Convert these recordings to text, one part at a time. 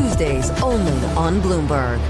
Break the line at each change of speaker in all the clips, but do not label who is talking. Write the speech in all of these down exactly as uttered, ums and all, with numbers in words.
Tuesdays only on Bloomberg.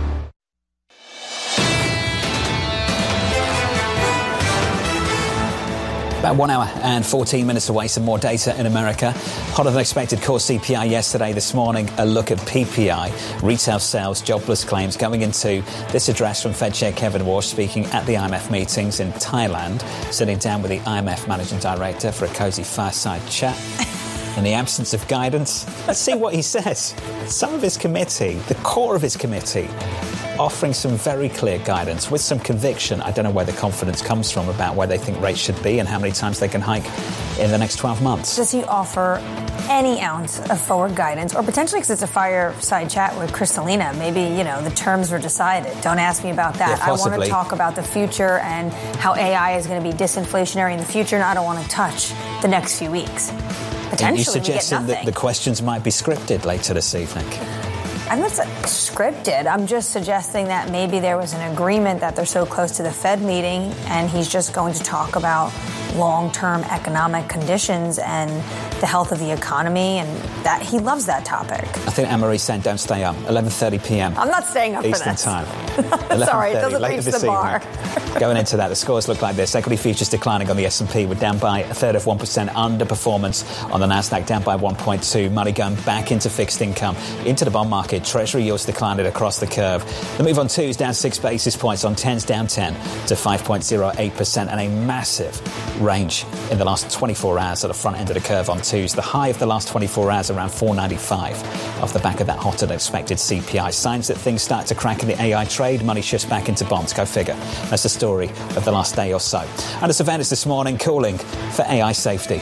About one hour and fourteen minutes away, some more data in America. Hotter than expected core C P I yesterday. This morning, a look at P P I, retail sales, jobless claims, going into this address from Fed Chair Kevin Warsh, speaking at the I M F meetings in Thailand, sitting down with the I M F Managing Director for a cosy fireside chat. In the absence of guidance, let's see what he says. Some of his committee, the core of his committee, offering some very clear guidance with some conviction. I don't know where the confidence comes from about where they think rates should be and how many times they can hike in the next twelve months.
Does he offer any ounce of forward guidance, or potentially, because it's a fireside chat with Kristalina, maybe, you know, the terms were decided? Don't ask me about that.
Yeah,
I want to talk about the future and how A I is going to be disinflationary in the future, and I don't want to touch the next few weeks. Potentially,
you suggesting
we get
that the questions might be scripted later this evening?
I'm not scripted. I'm just suggesting that maybe there was an agreement that they're so close to the Fed meeting, and he's just going to talk about long-term economic conditions and the health of the economy, and that he loves that topic.
I think Anne-Marie's saying don't stay up. eleven thirty p.m.
I'm not staying up
Eastern
for this.
time.
Sorry, it doesn't reach the bar.
Going into that, the scores look like this. Equity futures declining on the S and P. We're down by a third of one percent. Underperformance on the Nasdaq, down by one point two. Money going back into fixed income, into the bond market. Treasury yields declining across the curve. The move on twos down six basis points. On tens down ten to five point oh eight percent. And a massive range in the last twenty-four hours at the front end of the curve on twos. The high of the last twenty-four hours around four ninety-five off the back of that hotter than expected C P I. Signs that things start to crack in the A I trade. Money shifts back into bonds. Go figure. That's the story of the last day or so. And the surveillance this morning calling for A I safety.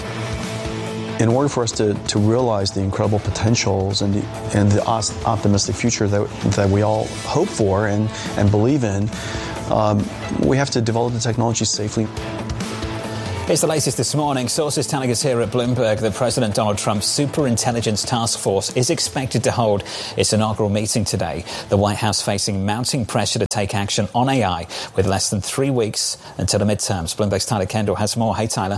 In order for us to, to realize the incredible potentials and the, and the optimistic future that, that we all hope for and, and believe in, um, we have to develop the technology safely.
Here's the latest this morning. Sources telling us here at Bloomberg that President Donald Trump's Superintelligence Task Force is expected to hold its inaugural meeting today. The White House facing mounting pressure to take action on A I with less than three weeks until the midterms. Bloomberg's Tyler Kendall has more. Hey, Tyler.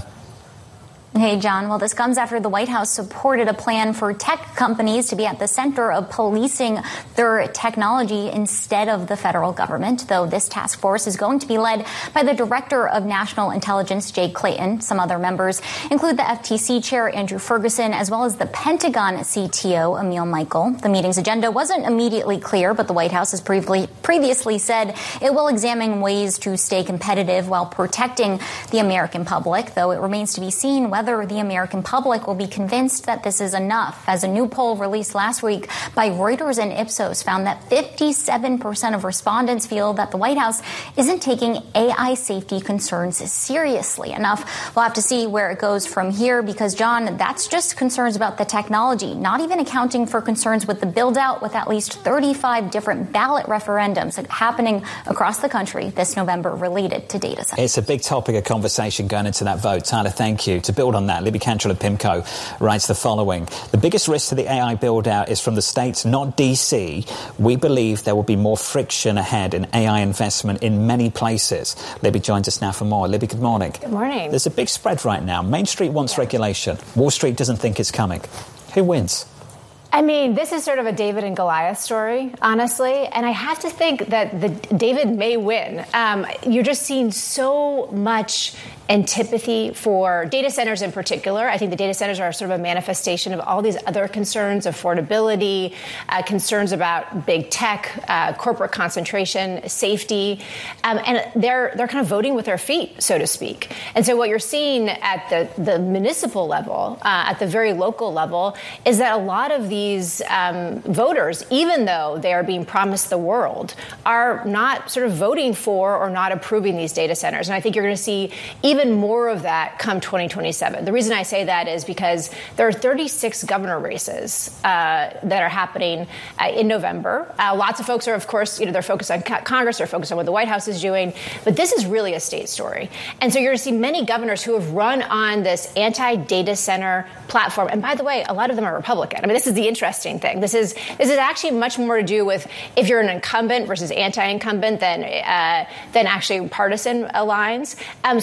Hey, John. Well, this comes after the White House supported a plan for tech companies to be at the center of policing their technology instead of the federal government, though this task force is going to be led by the Director of National Intelligence, Jay Clayton. Some other members include the F T C Chair, Andrew Ferguson, as well as the Pentagon C T O, Emil Michael. The meeting's agenda wasn't immediately clear, but the White House has previously said it will examine ways to stay competitive while protecting the American public, though it remains to be seen whether Whether the American public will be convinced that this is enough. As a new poll released last week by Reuters and Ipsos found that fifty-seven percent of respondents feel that the White House isn't taking A I safety concerns seriously enough. We'll have to see where it goes from here because, John, that's just concerns about the technology, not even accounting for concerns with the build-out with at least thirty-five different ballot referendums happening across the country this November related to data science.
It's a big topic of conversation going into that vote. Tyler, thank you. To build on that, Libby Cantrell of PIMCO writes the following. The biggest risk to the A I build-out is from the states, not D C. We believe there will be more friction ahead in A I investment in many places. Libby joins us now for more. Libby, good morning.
Good morning.
There's a big spread right now. Main Street wants yeah. regulation. Wall Street doesn't think it's coming. Who wins?
I mean, this is sort of a David and Goliath story, honestly. And I have to think that the David may win. Um, you're just seeing so much antipathy for data centers in particular. I think the data centers are sort of a manifestation of all these other concerns, affordability, uh, concerns about big tech, uh, corporate concentration, safety. Um, and they're they're kind of voting with their feet, so to speak. And so what you're seeing at the, the municipal level, uh, at the very local level, is that a lot of these um, voters, even though they are being promised the world, are not sort of voting for or not approving these data centers. And I think you're going to see even Even more of that come twenty twenty-seven. The reason I say that is because there are thirty-six governor races uh, that are happening uh, in November. Uh, lots of folks are, of course, you know, they're focused on Congress, they're focused on what the White House is doing, but this is really a state story. And so you're going to see many governors who have run on this anti-data center platform. And by the way, a lot of them are Republican. I mean, this is the interesting thing. This is this is actually much more to do with if you're an incumbent versus anti-incumbent than uh, than actually partisan lines. Um, so many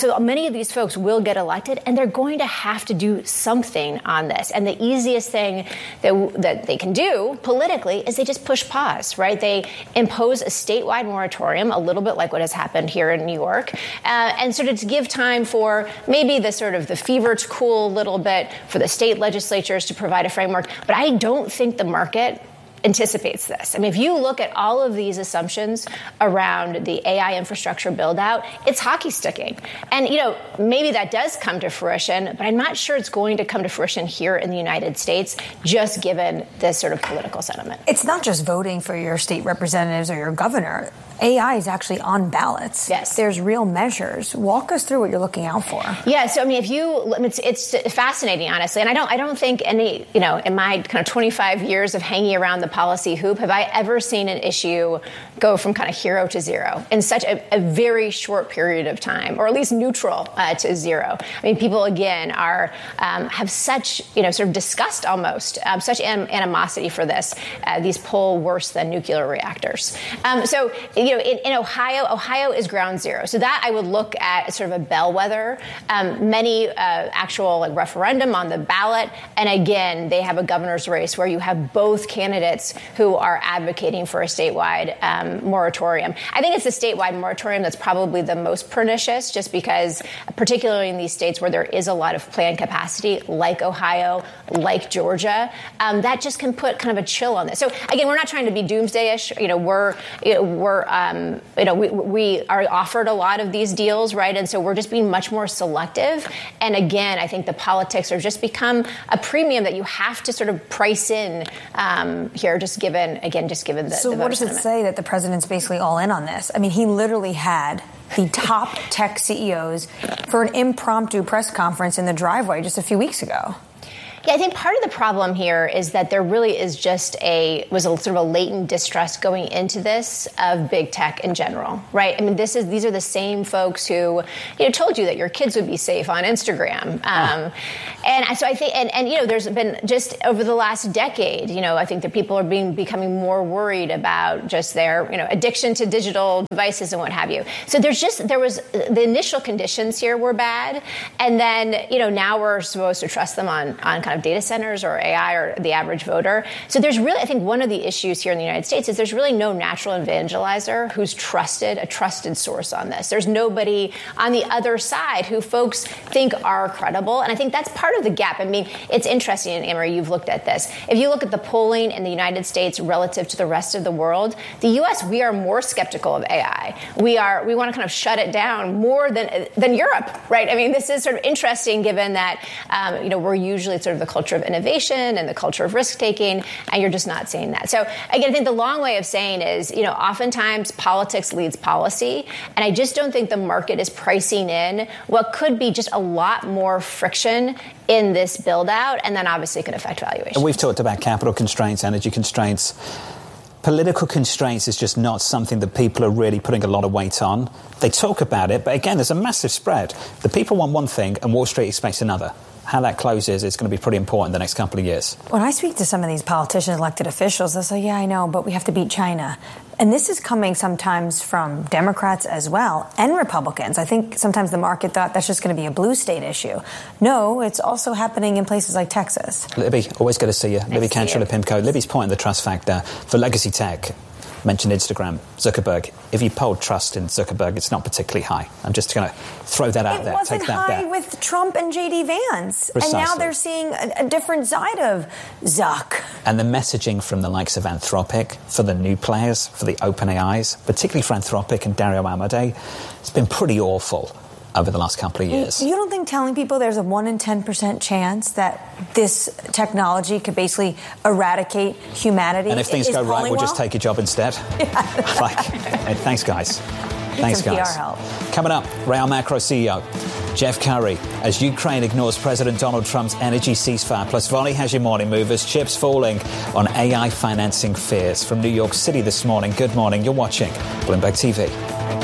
many of these folks will get elected, and they're going to have to do something on this. And the easiest thing that, that they can do politically is they just push pause, right? They impose a statewide moratorium, a little bit like what has happened here in New York, uh, and sort of to give time for maybe the sort of the fever to cool a little bit, for the state legislatures to provide a framework. But I don't think the market anticipates this. I mean, if you look at all of these assumptions around the A I infrastructure build out, it's hockey sticking. And, you know, maybe that does come to fruition, but I'm not sure it's going to come to fruition here in the United States, just given this sort of political sentiment.
It's not just voting for your state representatives or your governor. A I is actually on ballots.
Yes.
There's real measures. Walk us through what you're looking out for.
Yeah. So, I mean, if you, it's, it's fascinating, honestly. And I don't, I don't think any, you know, in my kind of twenty-five years of hanging around the policy hoop, have I ever seen an issue go from kind of hero to zero in such a, a very short period of time, or at least neutral uh, to zero. I mean, people, again, are um, have such, you know, sort of disgust almost, um, such an animosity for this. Uh, these poll worse than nuclear reactors. Um, so, you know, in, in Ohio, Ohio is ground zero. So that I would look at as sort of a bellwether. Um, many uh, actual like, referendum on the ballot. And again, they have a governor's race where you have both candidates who are advocating for a statewide um, moratorium. I think it's the statewide moratorium that's probably the most pernicious, just because, particularly in these states where there is a lot of planned capacity, like Ohio, like Georgia, um, that just can put kind of a chill on this. So again, we're not trying to be doomsday-ish. You know, we're you know, we're um, you know we, we are offered a lot of these deals, right? And so we're just being much more selective. And again, I think the politics are just become a premium that you have to sort of price in um, here, just given, again, just given the
So
the
what does
sentiment.
it say that the president's basically all in on this? I mean, he literally had the top tech C E Os for an impromptu press conference in the driveway just a few weeks ago.
Yeah, I think part of the problem here is that there really is just a, was a sort of a latent distrust going into this of big tech in general, right? I mean, this is, these are the same folks who, you know, told you that your kids would be safe on Instagram. Um, oh. And so I think, and, and, you know, there's been just over the last decade, you know, I think that people are being, becoming more worried about just their, you know, addiction to digital devices and what have you. So there's just, there was, the initial conditions here were bad. And then, you know, now we're supposed to trust them on, on kind of data centers or A I or the average voter. So there's really, I think one of the issues here in the United States is there's really no natural evangelizer who's trusted, a trusted source on this. There's nobody on the other side who folks think are credible. And I think that's part of the gap. I mean, it's interesting, and Amory, you've looked at this. If you look at the polling in the United States relative to the rest of the world, the U S, we are more skeptical of A I. We are, we want to kind of shut it down more than, than Europe, right? I mean, this is sort of interesting given that, um, you know, we're usually sort of the culture of innovation and the culture of risk-taking, and you're just not seeing that. So, again, I think the long way of saying is, you know, oftentimes politics leads policy, and I just don't think the market is pricing in what could be just a lot more friction in this build-out, and then obviously it could affect valuation.
We've talked about capital constraints, energy constraints. Political constraints is just not something that people are really putting a lot of weight on. They talk about it, but again, there's a massive spread. The people want one thing, and Wall Street expects another. How that closes is going to be pretty important the next couple of years.
When I speak to some of these politicians, elected officials, they'll say, yeah, I know, but we have to beat China. And this is coming sometimes from Democrats as well and Republicans. I think sometimes the market thought that's just going to be a blue state issue. No, it's also happening in places like Texas.
Libby, always good to see you.
Nice
Libby
to see
Cantrell
you.
of PIMCO. Libby's point in the trust factor for legacy tech. Mentioned Instagram, Zuckerberg. If you poll trust in Zuckerberg, it's not particularly high. I'm just going to throw that out
it
there.
It wasn't
Take that
high
bet.
with Trump and J D Vance.
Precisely.
And now they're seeing a, a different side of Zuck.
And the messaging from the likes of Anthropic for the new players, for the OpenAIs, particularly for Anthropic and Dario Amodei, it's been pretty awful over the last couple of years.
You don't think telling people there's a one in ten percent chance that this technology could basically eradicate humanity?
And if things
is
go right, we'll
well?
just take your job instead?
Yeah.
like, hey, thanks, guys. Thanks,
some
guys.
P R help.
Coming up, Real Macro C E O Jeff Currie, as Ukraine ignores President Donald Trump's energy ceasefire. Plus, Volley has your morning movers. Chips falling on A I financing fears. From New York City this morning. Good morning. You're watching Bloomberg T V.